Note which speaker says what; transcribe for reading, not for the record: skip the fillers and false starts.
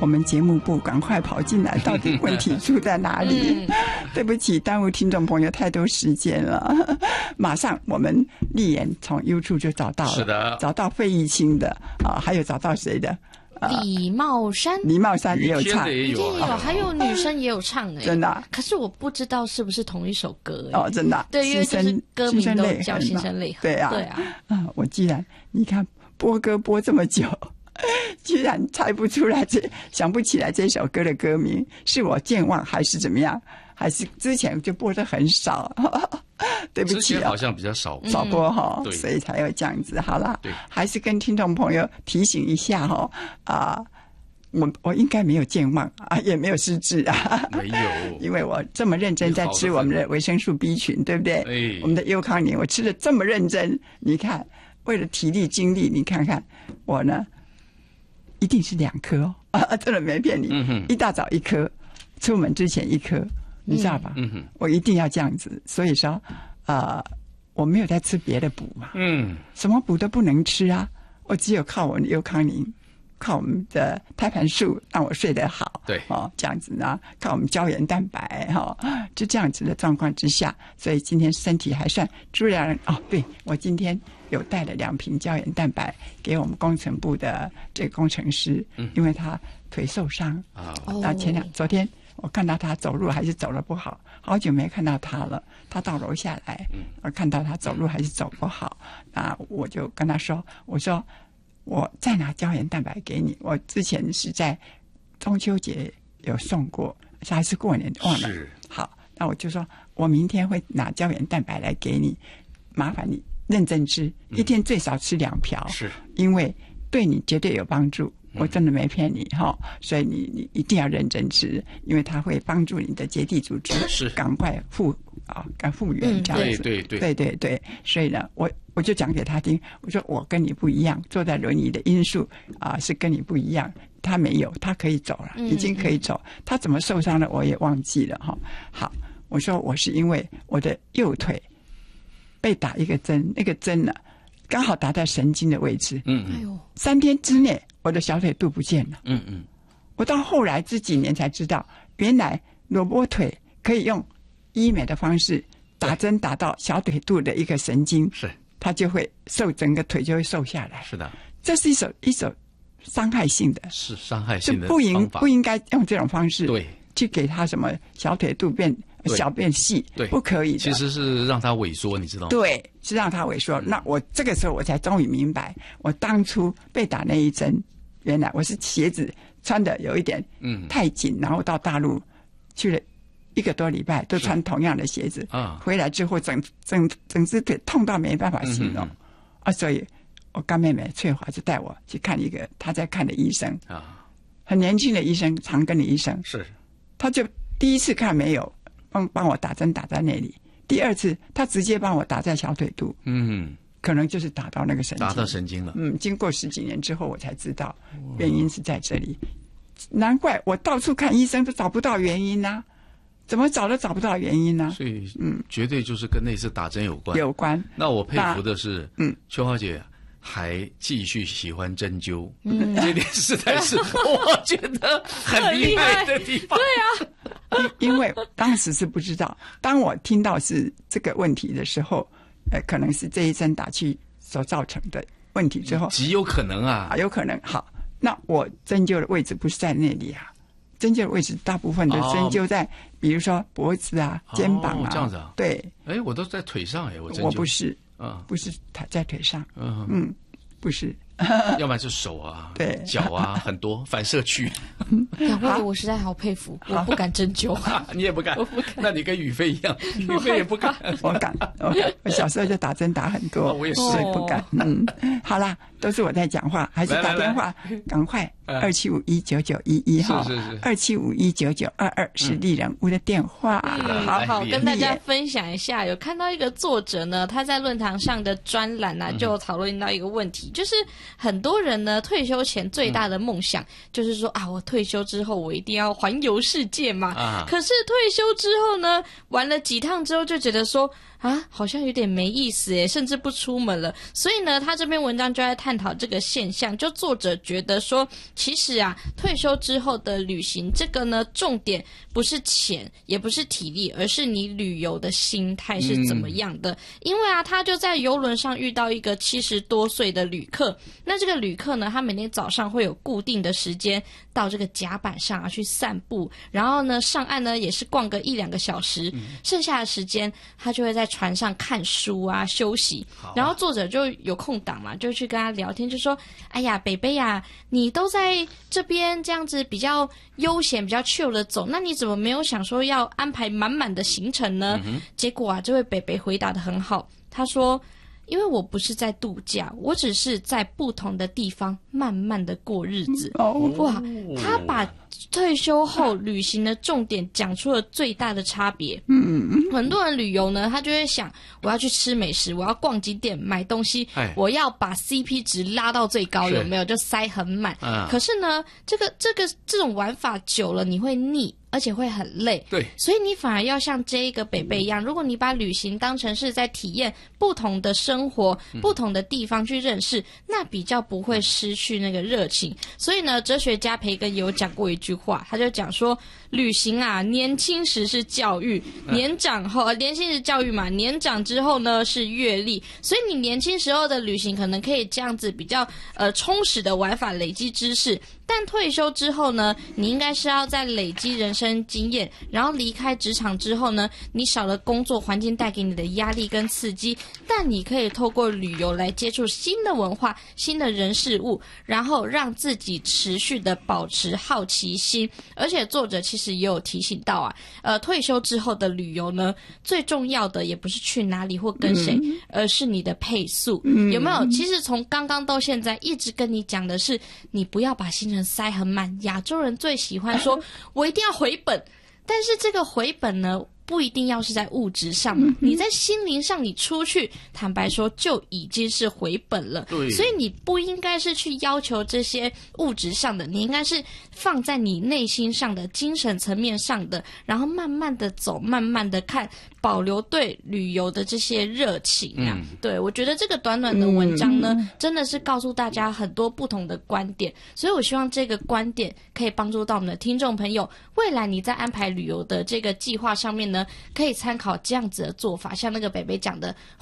Speaker 1: 我们节目部赶快跑进来，到底问题出在哪里？对不起，耽误听众朋友太多时间了。马上我们立言从 YouTube 就找到了，
Speaker 2: 是的，
Speaker 1: 找到费玉清的还有找到谁的？
Speaker 3: 李茂山
Speaker 1: 也有唱，
Speaker 2: 也有，
Speaker 3: 还有女生也有唱
Speaker 1: 真的啊。
Speaker 3: 可是我不知道是不是同一首歌
Speaker 1: 真的啊。
Speaker 3: 对，因为就是歌名都叫《心声泪痕》。
Speaker 1: 对啊，
Speaker 3: 对啊。
Speaker 1: 我既然你看播歌播这么久，居然猜不出来想不起来这首歌的歌名，是我健忘还是怎么样？还是之前就播的很少？对不起，
Speaker 2: 之前好像比较少
Speaker 1: 播哈，所以才有这样子。好啦，还是跟听众朋友提醒一下哈我应该没有健忘也没有失智
Speaker 2: 没有，
Speaker 1: 因为我这么认真在吃我们的维生素 B 群，对不对？我们的优康宁我吃的这么认真，你看为了体力精力，你看看我呢，一定是2颗真的没骗你，一大早1颗，出门之前1颗。你知道吧？我一定要这样子，所以说，我没有在吃别的补嘛，什么补都不能吃啊，我只有靠我们的优康宁，靠我们的胎盘素让我睡得好，
Speaker 2: 对，
Speaker 1: 这样子呢，靠我们胶原蛋白就这样子的状况之下，所以今天身体还算猪粮对，我今天有带了2瓶胶原蛋白给我们工程部的这个工程师，因为他腿受伤那昨天。我看到他走路还是走得不好，好久没看到他了。他到楼下来，我看到他走路还是走不好，那我就跟他说：“我说我再拿胶原蛋白给你。我之前是在中秋节有送过，还是过年忘了。好，那我就说我明天会拿胶原蛋白来给你，麻烦你认真吃，一天最少吃2瓢，是因为对你绝对有帮助。”我真的没骗你所以你一定要认真吃，因为它会帮助你的结缔组织赶快复原这样子。对，所以呢，我就讲给他听，我说我跟你不一样，坐在轮椅的因素是跟你不一样，他没有，他可以走了，已经可以走，他怎么受伤了我也忘记了好，我说我是因为我的右腿被打一个针，那个针呢刚好打在神经的位置，3天之内我的小腿肚不见了。我到后来这几年才知道，原来萝卜腿可以用医美的方式打针打到小腿肚的一个神经，是它就会整个腿就会瘦下来。
Speaker 2: 是的，
Speaker 1: 这是一手伤害性的，
Speaker 2: 是伤害性的
Speaker 1: 方法，不应该用这种方式
Speaker 2: 对
Speaker 1: 去给他什么小腿肚小变细，对，不可以的。
Speaker 2: 其实是让它萎缩，你知道吗？
Speaker 1: 对，是让它萎缩。那我这个时候我才终于明白，我当初被打那一针，原来我是鞋子穿的有一点太紧，然后到大陆去了1个多礼拜，都穿同样的鞋子回来之后整只腿痛到没办法形容所以我干妹妹翠华就带我去看一个她在看的医生很年轻的医生，长庚的医生，是他就第一次看没有帮我打针打在那里，第2次他直接帮我打在小腿肚，可能就是打到那个神经，
Speaker 2: 打到神经了。
Speaker 1: 经过10几年之后我才知道原因是在这里，难怪我到处看医生都找不到原因啊，怎么找都找不到原因啊。
Speaker 2: 所以绝对就是跟那次打针有关。那我佩服的是秋华姐还继续喜欢针灸，这点实在是我觉得很厉害的地方。
Speaker 3: 对啊，
Speaker 1: 因为当时是不知道，当我听到是这个问题的时候，可能是这一针打去所造成的问题之后，
Speaker 2: 极有可能
Speaker 1: 有可能。好，那我针灸的位置不是在那里针灸的位置大部分的针灸在，比如说脖子肩膀
Speaker 2: 这样子
Speaker 1: 对，
Speaker 2: 我都在腿上
Speaker 1: 我不是。不是在腿上，不是，
Speaker 2: 要不然就手
Speaker 1: 对，
Speaker 2: 脚很多反射区。
Speaker 3: 两位我实在好佩服，我不敢针灸。
Speaker 2: 你也不敢？我不敢。那你跟宇飞一样，宇飞也不敢。
Speaker 1: 我敢，我小时候就打针打很多，
Speaker 2: 我也是，
Speaker 1: 不敢。好啦，都是我在讲话，还是打电话？赶快27519911是27519922是丽人屋的电话。
Speaker 3: 好，跟大家分享一下，有看到一个作者呢，他在论坛上的专栏就讨论到一个问题，就是很多人呢退休前最大的梦想就是说我退休之后我一定要环游世界嘛。可是退休之后呢，玩了几趟之后就觉得说好像有点没意思耶，甚至不出门了。所以呢，他这篇文章就在探讨这个现象，就作者觉得说， 其实啊，退休之后的旅行，这个呢，重点不是钱，也不是体力，而是你旅游的心态是怎么样的。因为啊，他就在邮轮上遇到一个70多岁的旅客，那这个旅客呢，他每天早上会有固定的时间到这个甲板上啊去散步，然后呢上岸呢也是逛个1-2个小时，剩下的时间他就会在船上看书啊休息。然后作者就有空档嘛，就去跟他聊天，就说：“哎呀，北北呀，你都在这边这样子比较悠闲、比较 chill 的走，那你怎么没有想说要安排满满的行程呢？”结果啊，这位北北回答得很好，他说：“因为我不是在度假，我只是在不同的地方慢慢的过日子。”哇，他把退休后旅行的重点讲出了最大的差别。很多人旅游呢，他就会想，我要去吃美食，我要逛景点买东西，我要把 CP 值拉到最高，有没有？就塞很满。可是呢，这种玩法久了你会腻，而且会很累。
Speaker 2: 对，
Speaker 3: 所以你反而要像这一个北北一样，如果你把旅行当成是在体验不同的生活、不同的地方去认识，那比较不会失去那个热情。所以呢，哲学家培根有讲过一句话，他就讲说，旅行啊，年轻时是教育，年轻是教育嘛，年长之后呢是阅历。所以你年轻时候的旅行可能可以这样子比较充实的玩法累积知识，但退休之后呢，你应该是要在累积人生经验，然后离开职场之后呢，你少了工作环境带给你的压力跟刺激，但你可以透过旅游来接触新的文化、新的人事物，然后让自己持续的保持好奇心。而且作者其实也有提醒到啊，退休之后的旅游呢，最重要的也不是去哪里或跟谁，而是你的配速。有没有？其实从刚刚到现在一直跟你讲的是，你不要把行程塞很满。亚洲人最喜欢说我一定要回本，但是这个回本呢，不一定要是在物质上嘛，你在心灵上你出去，坦白说就已经是回本了。所以你不应该是去要求这些物质上的，你应该是放在你内心上的、精神层面上的，然后慢慢的走，慢慢的看，保留对旅游的这些热情啊。对，我觉得这个短短的文章呢，真的是告诉大家很多不同的观点，所以我希望这个观点可以帮助到我们的听众朋友，未来你在安排旅游的这个计划上面呢，可以参考这样子的做法，像那个北北讲的